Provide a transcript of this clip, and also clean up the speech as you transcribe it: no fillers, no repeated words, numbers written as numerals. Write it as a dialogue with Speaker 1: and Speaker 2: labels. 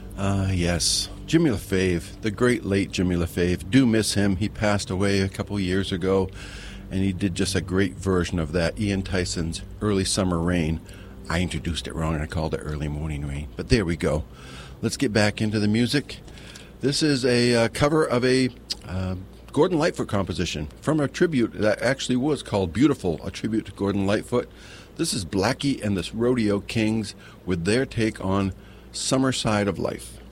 Speaker 1: Yes. Jimmy LaFave, the great late Jimmy LaFave. Do miss him. He passed away a couple years ago, and he did just a great version of that. Ian Tyson's Early Summer Rain. I introduced it wrong and I called it Early Morning Rain. But there we go. Let's get back into the music. This is a cover of a Gordon Lightfoot composition from a tribute that actually was called Beautiful, a tribute to Gordon Lightfoot. This is Blackie and the Rodeo Kings with their take on Summer Side of Life.